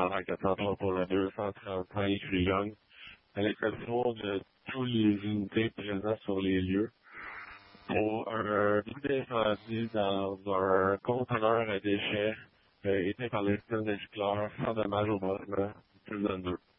130 403 pour le 235 Young, à l'exception de toutes les unités présentes sur les lieux, pour un but d'incendie dans un conteneur à déchets éteint par le système d'excleur sans dommage au bâtiment, plus de 2.